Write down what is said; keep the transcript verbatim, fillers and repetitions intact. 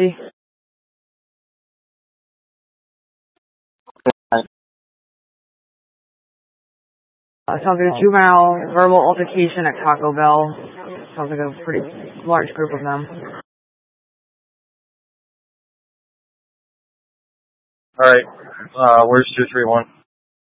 fifty. Uh, sounds like a juvenile verbal altercation at Taco Bell. Sounds like a pretty large group of them. Alright, uh, where's two three one?